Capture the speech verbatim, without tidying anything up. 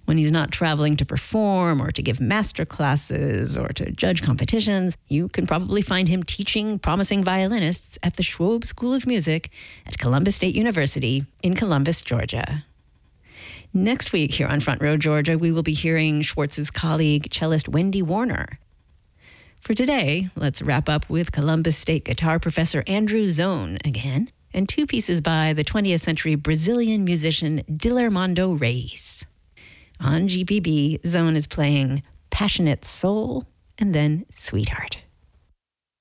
When he's not traveling to perform or to give master classes or to judge competitions, you can probably find him teaching promising violinists at the Schwob School of Music at Columbus State University in Columbus, Georgia. Next week here on Front Row Georgia, we will be hearing Schwartz's colleague, cellist Wendy Warner. For today, let's wrap up with Columbus State guitar professor Andrew Zone again, and two pieces by the twentieth century Brazilian musician Dilermando Reis. On G P B, Zone is playing Passionate Soul and then Sweetheart.